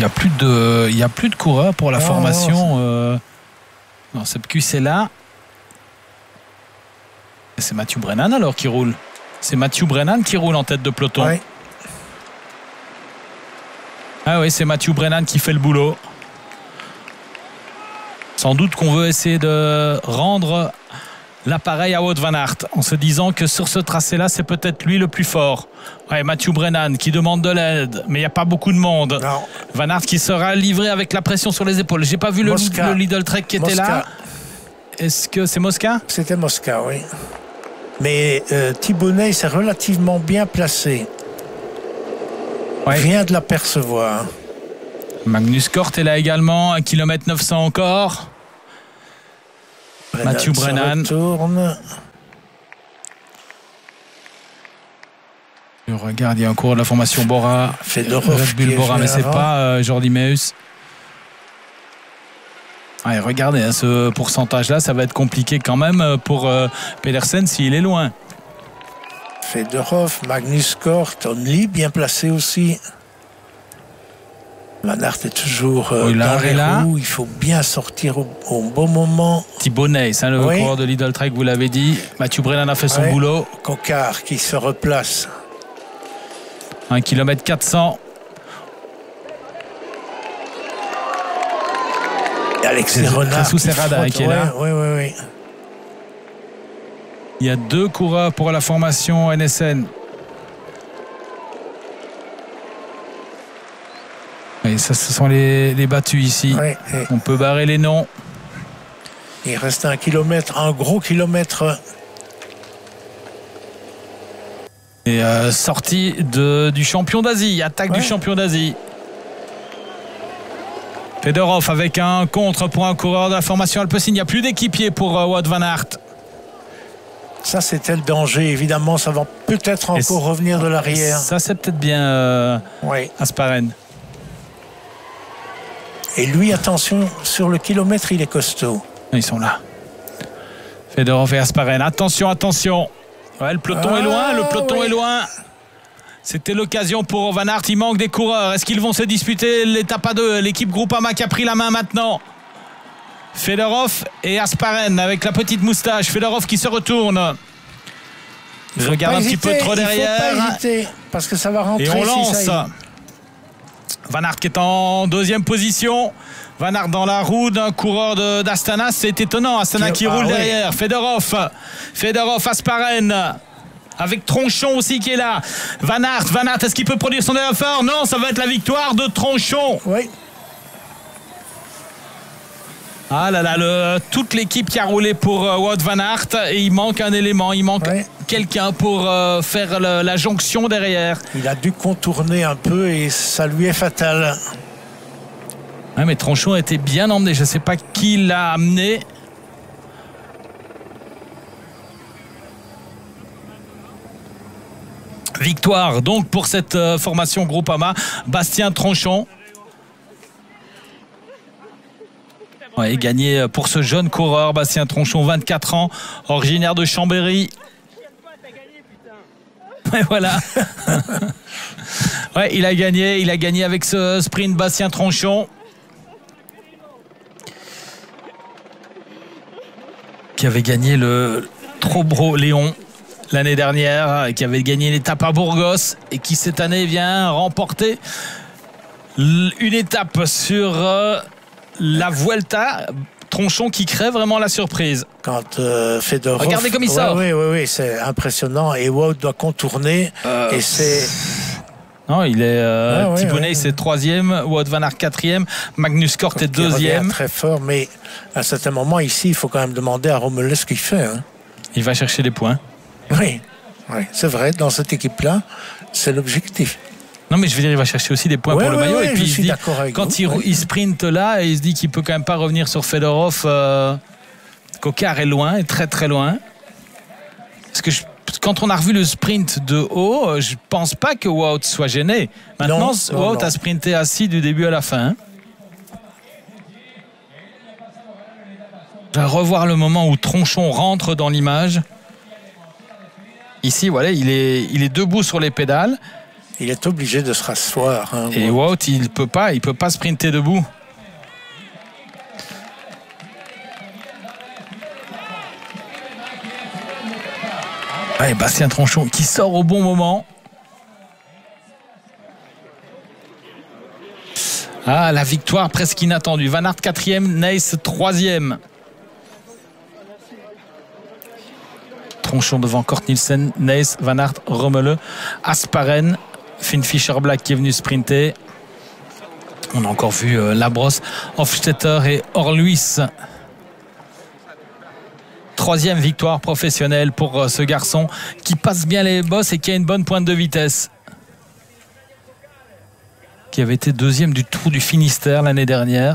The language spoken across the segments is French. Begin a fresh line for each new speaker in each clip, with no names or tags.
Il n'y a plus de coureurs pour la formation. Non, Sepkus est là. C'est Matthew Brennan alors qui roule. C'est Matthew Brennan qui roule en tête de peloton.
Ouais.
Ah oui, c'est Matthew Brennan qui fait le boulot. Sans doute qu'on veut essayer de rendre l'appareil à Wout van Aert en se disant que sur ce tracé-là, c'est peut-être lui le plus fort. Ouais, Matthew Brennan qui demande de l'aide, mais il n'y a pas beaucoup de monde.
Non.
Van Aert qui sera livré avec la pression sur les épaules. J'ai pas vu le Lidl Trek qui était là. Est-ce que c'est Mosca?
C'était Mosca, oui. Mais Thibaunet s'est relativement bien placé.
Ouais.
Rien de l'apercevoir.
Magnus Cort est là également, 1 km 900 encore. Matthew Brennan. Je regarde, il y a un cours de la formation Bora.
Fedorov.
Bora, mais c'est pas Jordi Meus. Allez, regardez, hein, ce pourcentage-là, ça va être compliqué quand même pour Pedersen s'il est loin.
Fedorov, Magnus Cort, Only bien placé aussi. Van Aert est toujours dans les roues. Il faut bien sortir au bon moment.
Thibaunet, c'est le coureur de Lidl Trek, vous l'avez dit. Matthew Brennan a fait son boulot.
Coquard qui se replace.
1 km 400.
Alexis Renard
qui est là.
Oui.
Il y a 2 coureurs pour la formation NSN. Et ça, ce sont les battus ici. On peut barrer les noms.
Il reste un gros kilomètre.
Et sortie du champion d'Asie. Attaque du champion d'Asie. Fedorov avec un contre pour un coureur de la formation Alpecin. Il n'y a plus d'équipier pour Wout van Aert.
Ça, c'était le danger. Évidemment, ça va peut-être encore revenir de l'arrière.
Ça, c'est peut-être bien Asparen.
Et lui, attention, sur le kilomètre, il est costaud.
Ils sont là. Fedorov et Asparen. Attention. Ouais, le peloton est loin. C'était l'occasion pour Van Aert. Il manque des coureurs. Est-ce qu'ils vont se disputer l'étape à 2? L'équipe Groupama qui a pris la main maintenant. Fedorov et Asparen avec la petite moustache. Fedorov qui se retourne. Je regarde un petit peu trop derrière.
Il faut pas hésiter, parce que ça va rentrer.
Et on lance. Van Aert qui est en 2e position. Van Aert dans la roue d'un coureur d'Astana. C'est étonnant. Astana qui roule derrière. Fedorov, Asparen. Avec Tronchon aussi qui est là. Van Aert, est-ce qu'il peut produire son effort? Non, ça va être la victoire de Tronchon.
Oui.
Ah là là, toute l'équipe qui a roulé pour Wout van Aert. Et il manque un élément, il manque quelqu'un pour faire la jonction derrière.
Il a dû contourner un peu et ça lui est fatal.
Ouais, mais Tronchon était bien emmené. Je ne sais pas qui l'a amené. Victoire donc pour cette formation Groupama. Bastien Tronchon. Ouais, gagné pour ce jeune coureur Bastien Tronchon, 24 ans, originaire de Chambéry. Ouais, voilà. Ouais, il a gagné avec ce sprint Bastien Tronchon. Qui avait gagné le Trobro Léon l'année dernière, qui avait gagné l'étape à Burgos et qui cette année vient remporter une étape sur la Vuelta. Tronchon qui crée vraiment la surprise.
Quand Fedorov...
Regardez comme il sort.
Oui, c'est impressionnant. Et Wout doit contourner. Et c'est...
Non, il est... Thibaunet, c'est 3e. Wout van Aert, 4e. Magnus Cort est 2e.
Très fort, mais à un certain moment, ici, il faut quand même demander à Rommel ce qu'il fait. Hein.
Il va chercher des points.
Oui, c'est vrai. Dans cette équipe-là, c'est l'objectif.
Non, mais je veux dire, il va chercher aussi des points pour le maillot. Et puis, il se dit, quand il sprinte là, et il se dit qu'il peut quand même pas revenir sur Fedorov. Coquard est loin, est très très loin. Parce que quand on a revu le sprint de haut, je pense pas que Wout soit gêné. Maintenant, Wout a sprinté assis du début à la fin. Je vais revoir le moment où Tronchon rentre dans l'image. Ici, voilà, il est debout sur les pédales.
Il est obligé de se rasseoir. Hein,
et Wout, il peut pas sprinter debout. Ouais, Bastien Tronchon qui sort au bon moment. Ah, la victoire presque inattendue. Van Aert 4e, Nys 3e. Tronchon devant Kort Nielsen, Nys, Van Aert, Romele, Asparen, Finn Fischer-Black qui est venu sprinter. On a encore vu Labrosse, Hofstetter et Orluis. 3e victoire professionnelle pour ce garçon qui passe bien les bosses et qui a une bonne pointe de vitesse. Qui avait été 2e du Tour du Finistère l'année dernière.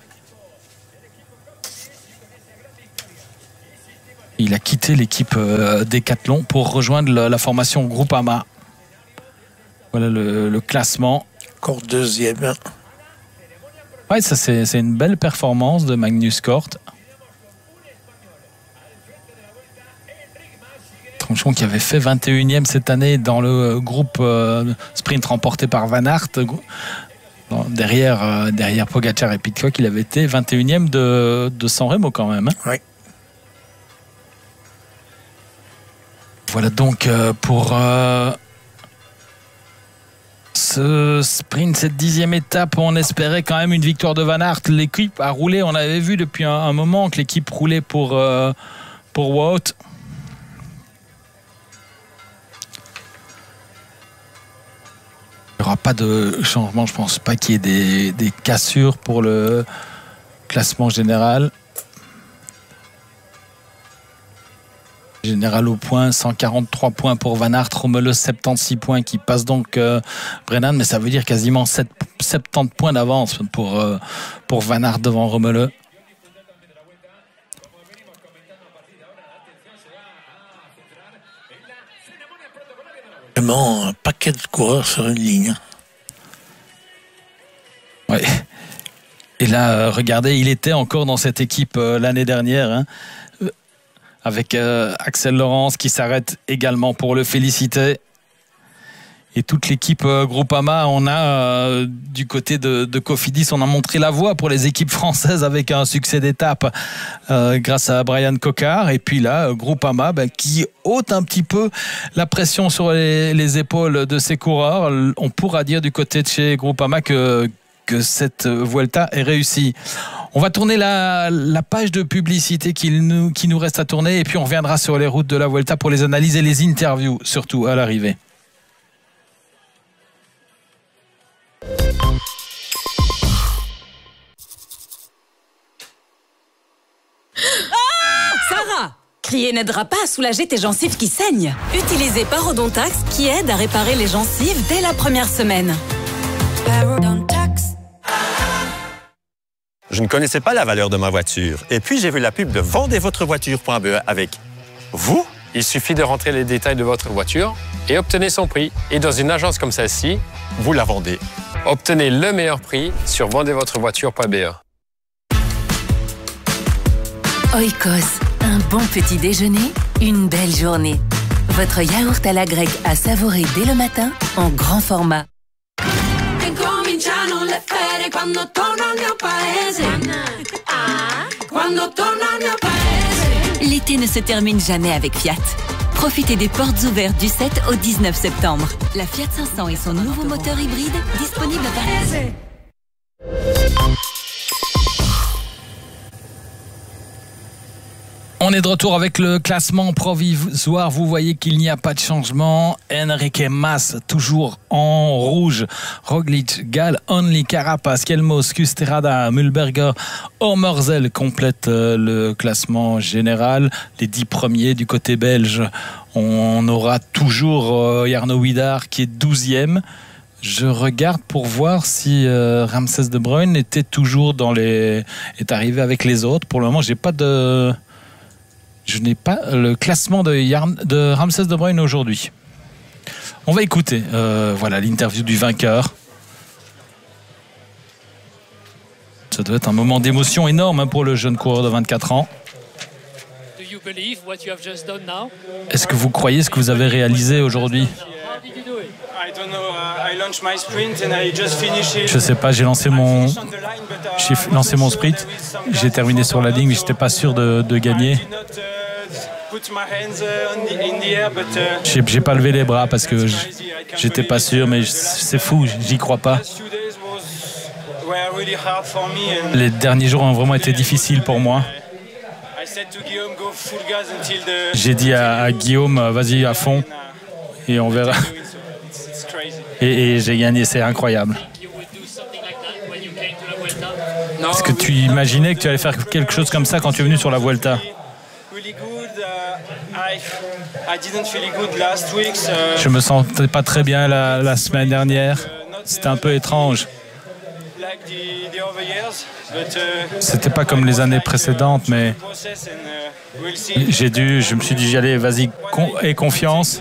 Il a quitté l'équipe Decathlon pour rejoindre la formation Groupama. Voilà le classement.
Encore 2e.
Ouais, ça c'est une belle performance de Magnus Kort. Tronchon qui avait fait 21e cette année dans le groupe sprint remporté par Van Aert. Derrière Pogacar et Pidcock, il avait été 21e de San Remo quand même. Hein.
Oui.
Voilà donc pour ce sprint, cette 10e étape, on espérait quand même une victoire de Van Aert. L'équipe a roulé, on avait vu depuis un moment que l'équipe roulait pour Wout. Il n'y aura pas de changement, je ne pense pas qu'il y ait des cassures pour le classement général. Général au point, 143 points pour Van Aert, Romele 76 points qui passe donc Brennan, mais ça veut dire quasiment 70 points d'avance pour Van Aert devant Romele.
Vraiment un paquet de coureurs sur une ligne.
Ouais. Et là, regardez, il était encore dans cette équipe l'année dernière, hein, avec Axel Laurence qui s'arrête également pour le féliciter. Et toute l'équipe Groupama, on a du côté de Cofidis, on a montré la voie pour les équipes françaises avec un succès d'étape grâce à Brian Cocard. Et puis là, Groupama qui ôte un petit peu la pression sur les épaules de ses coureurs. On pourra dire du côté de chez Groupama que cette Vuelta est réussie. On va tourner la page de publicité qui nous reste à tourner et puis on reviendra sur les routes de la Vuelta pour les analyses et les interviews, surtout à l'arrivée.
Sarah, crier n'aidera pas à soulager tes gencives qui saignent. Utilisez Parodontax qui aide à réparer les gencives dès la première semaine. Parodontax.
Je ne connaissais pas la valeur de ma voiture. Et puis, j'ai vu la pub de vendezvotrevoiture.be avec vous.
Il suffit de rentrer les détails de votre voiture et obtenez son prix. Et dans une agence comme celle-ci,
Vous la vendez.
obtenez le meilleur prix sur vendezvotrevoiture.be.
Oikos, un bon petit déjeuner, une belle journée. Votre yaourt à la grecque à savourer dès le matin en grand format. L'été ne se termine jamais avec Fiat. Profitez des portes ouvertes du 7 au 19 septembre. La Fiat 500 et son nouveau moteur hybride disponible à Paris.
On est de retour avec le classement provisoire. Vous voyez qu'il n'y a pas de changement. Enrique Mas toujours en rouge. Roglic, Gall, Only, Carapaz, Kelmos, Kusterada, Mühlberger, Ormerzel complètent le classement général. Les 10 premiers du côté belge. On aura toujours Jarno Widar qui est 12e. Je regarde pour voir si Ramses de Bruyne était toujours est arrivé avec les autres. Pour le moment, je n'ai pas le classement de Ramses de Bruyne aujourd'hui. On va écouter voilà l'interview du vainqueur. Ça doit être un moment d'émotion énorme pour le jeune coureur de 24 ans.
Do you believe what you have just done now?
Est-ce que vous croyez ce que vous avez réalisé aujourd'hui? Je sais pas, j'ai lancé mon sprint, j'ai terminé sur la ligne, mais j'étais pas sûr de gagner. J'ai pas levé les bras parce que j'étais pas sûr, mais c'est fou, j'y crois pas. Les derniers jours ont vraiment été difficiles pour moi. J'ai dit à Guillaume, vas-y à fond et on verra. Et j'ai gagné, c'est incroyable. Est-ce que tu imaginais que tu allais faire quelque chose comme ça quand tu es venu sur la Vuelta? Je me sentais pas très bien la semaine dernière. C'était un peu étrange. C'était pas comme les années précédentes, mais je me suis dit, j'y allais, vas-y, aie confiance.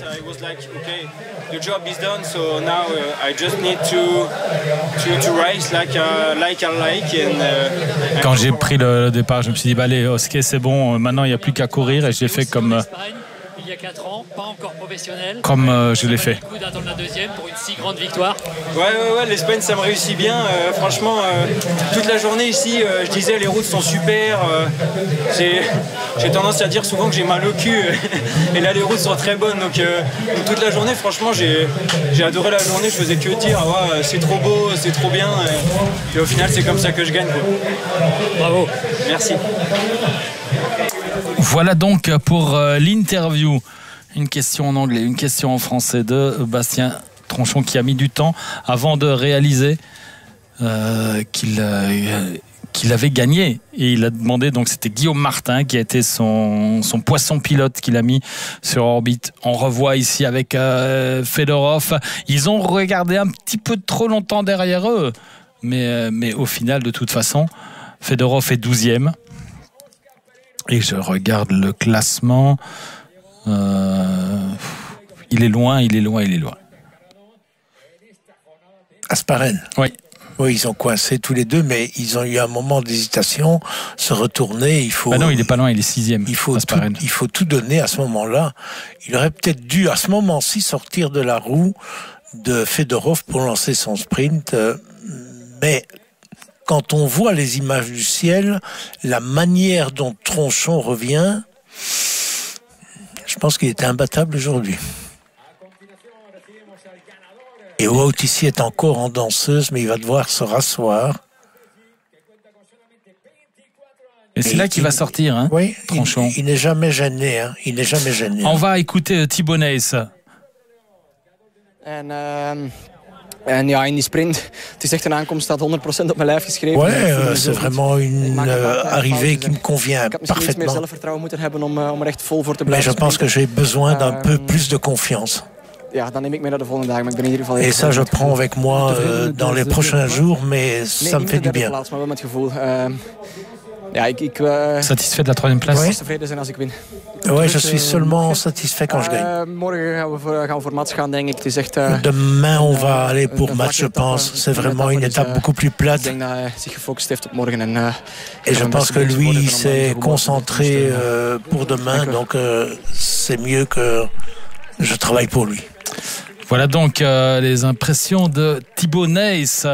Quand j'ai pris le départ, je me suis dit, bah allez, ok, c'est bon, maintenant il n'y a plus qu'à courir, et je l'ai fait comme
il y a 4 ans, pas encore professionnel.
Comme je l'ai fait.
Du coup d'attendre la deuxième pour une si grande victoire.
Ouais, l'Espagne ça me réussit bien. Franchement, toute la journée ici, je disais les routes sont super. J'ai tendance à dire souvent que j'ai mal au cul. Et là les routes sont très bonnes. Donc toute la journée, franchement, j'ai adoré la journée. Je faisais que dire, ouais, c'est trop beau, c'est trop bien. Et au final, c'est comme ça que je gagne, quoi.
Bravo.
Merci.
Voilà donc pour l'interview. Une question en anglais, une question en français de Bastien Tronchon qui a mis du temps avant de réaliser qu'il avait gagné. Et il a demandé, donc c'était Guillaume Martin qui a été son poisson pilote qu'il a mis sur orbite. On revoit ici avec Fedorov. Ils ont regardé un petit peu trop longtemps derrière eux. Mais au final, de toute façon, Fedorov est 12e. Et je regarde le classement. Il est loin.
Asparren.
Oui.
Oui, ils ont coincé tous les deux, mais ils ont eu un moment d'hésitation, se retourner.
Non, il n'est pas loin, il est 6e.
Il faut tout donner à ce moment-là. Il aurait peut-être dû, à ce moment-ci, sortir de la roue de Fedorov pour lancer son sprint. Mais quand on voit les images du ciel, la manière dont Tronchon revient, je pense qu'il était imbattable aujourd'hui. Et Wout ici est encore en danseuse, mais il va devoir se rasseoir.
Et c'est là qu'il va sortir, hein,
oui,
Tronchon.
Il n'est jamais gêné. Hein. Il n'est jamais gêné.
On va écouter Thibaut Nys.
En ja, in die sprint, het is echt een aankomst, staat 100% op mijn lijf geschreven.
Ouais, c'est vraiment une arrivée qui me convient parfaitement.
Meer zelfvertrouwen moeten hebben om er echt vol voor te
blijven. Mais je pense que j'ai besoin d'un peu plus de confiance.
Ja, dan neem ik mee naar de volgende dagen, maar ik ben in ieder geval.
Et ça, je prends avec moi dans les prochains jours, mais ça me fait du bien.
Plaats, maar wel met gevoel. Ja,
satisfait de la 3e place.
Oui, tevreden zijn als ik win.
Oui, je suis seulement satisfait quand je gagne.
Morgen gaan we voor Mats gaan, denk ik. Het is echt,
demain, on va aller pour Mats, je pense. C'est vraiment une étape beaucoup plus plate.
Ik denk dat hij zich gefocust heeft op morgen.
Et je pense que lui s'est concentré pour demain, donc c'est mieux que je travaille pour lui.
Voilà donc les impressions de Thibaut Nys.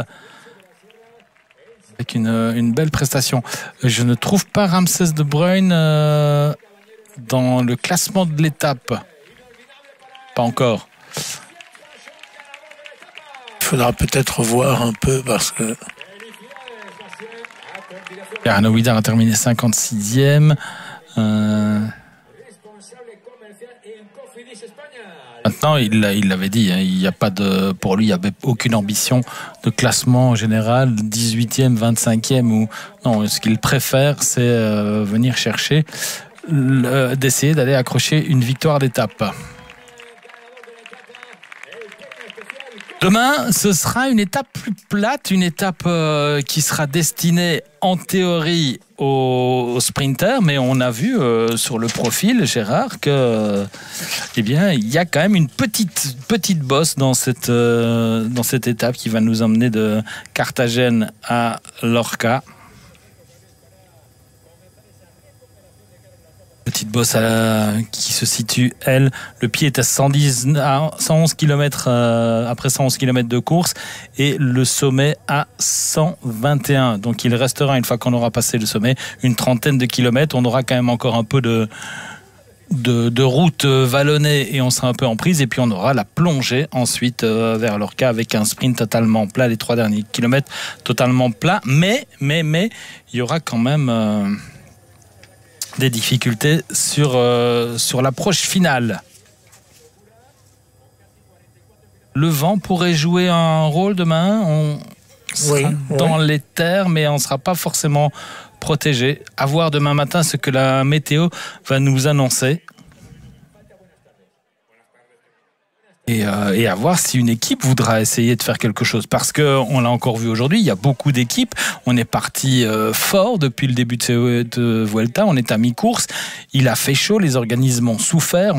Avec une belle prestation. Je ne trouve pas Ramsès De Bruyne dans le classement de l'étape. Pas encore.
Il faudra peut-être voir un peu parce que...
Arnaud Widar a terminé 56e. Maintenant, il l'avait dit, hein, il y a pas de, pour lui, il n'y avait aucune ambition de classement général, 18e, 25e. Ou, non, ce qu'il préfère, c'est venir chercher, d'essayer d'aller accrocher une victoire d'étape. Demain, ce sera une étape plus plate, une étape qui sera destinée en théorie aux sprinters, mais on a vu sur le profil, Gérard, que, eh bien, il y a quand même une petite bosse dans cette étape qui va nous emmener de Carthagène à Lorca. Petite bosse qui se situe, elle, le pied est à 111 km après 111 km de course et le sommet à 121. Donc il restera, une fois qu'on aura passé le sommet, une trentaine de kilomètres. On aura quand même encore un peu de route vallonnée et on sera un peu en prise, et puis on aura la plongée ensuite vers Lorca avec un sprint totalement plat, les 3 derniers kilomètres totalement plats, mais il y aura quand même des difficultés sur l'approche finale. Le vent pourrait jouer un rôle demain. On sera dans les terres, mais on ne sera pas forcément protégé. À voir demain matin ce que la météo va nous annoncer. Et à voir si une équipe voudra essayer de faire quelque chose. Parce qu'on l'a encore vu aujourd'hui, il y a beaucoup d'équipes. On est parti fort depuis le début de Vuelta. On est à mi-course. Il a fait chaud, les organismes ont souffert.